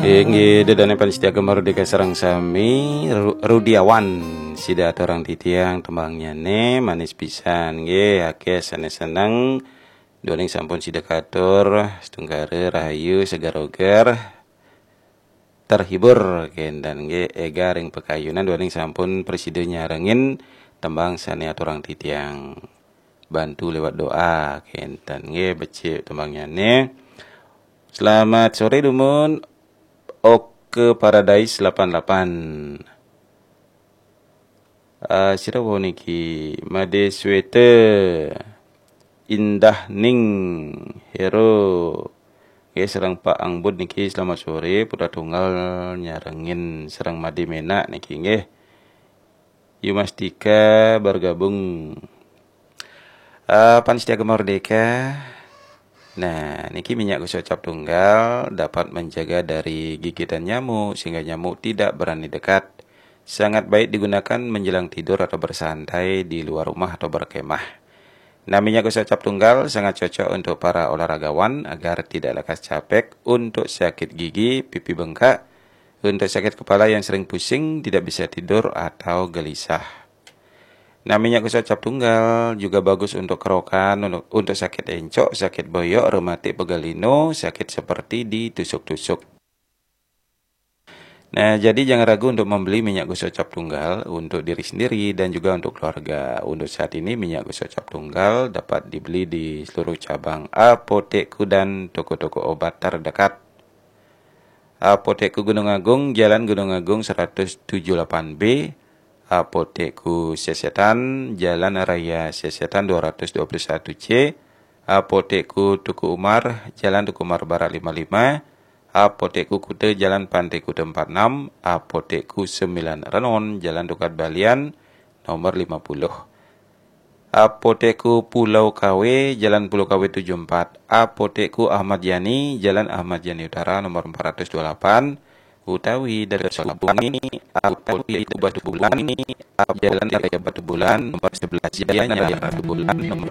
Inggih dedane panitia Merdeka Sarang Sami Rudiawan sida orang titiang tembangnya ne manis pisan nggih akeh seneng doning sampun sida katur setunggare rahayu segaroger terhibur kendan nggih ega ring pekayunan doning sampun presiden nyarengin tembang sane orang titiang bantu lewat doa kendan nggih becik tembangnya ne. Selamat sore Dumun. Oke Paradise 88. Sira niki Made Swete Indah Ning Hero. Serang Pak Angbud niki selamat sore putra tunggal nyarengin serang Made Mena niki nggih. Yumastika bergabung. Panitia Merdeka. Nah, niki minyak gosok cap tunggal dapat menjaga dari gigitan nyamuk sehingga nyamuk tidak berani dekat. Sangat baik digunakan menjelang tidur atau bersantai di luar rumah atau berkemah. Nah, minyak gosok cap tunggal sangat cocok untuk para olahragawan agar tidak lekas capek, untuk sakit gigi, pipi bengkak, untuk sakit kepala yang sering pusing, tidak bisa tidur atau gelisah. Nah, minyak gosok cap tunggal juga bagus untuk kerokan, untuk sakit encok, sakit boyok, rematik pegalino, sakit seperti ditusuk-tusuk. Nah, jadi jangan ragu untuk membeli minyak gosok cap tunggal untuk diri sendiri dan juga untuk keluarga. Untuk saat ini minyak gosok cap tunggal dapat dibeli di seluruh cabang apotekku dan toko-toko obat terdekat. Apotekku Gunung Agung, Jalan Gunung Agung 178B. Apotekku Sesetan, Jalan Raya Sesetan 221C. Apotekku Tuku Umar, Jalan Tuku Umar Barat 55. Apotekku Kute, Jalan Pantai Kute 46. Apotekku 9 Renon, Jalan Dukat Balian nomor 50. Apotekku Pulau KW, Jalan Pulau KW 74. Apotekku Ahmad Yani, Jalan Ahmad Yani Utara nomor 428. Utawi dari Sukabumi, apotek itu Batu Bulan, Jalan Raya Batu Bulan nomor 11, Jalan Raya Batu Bulan nomor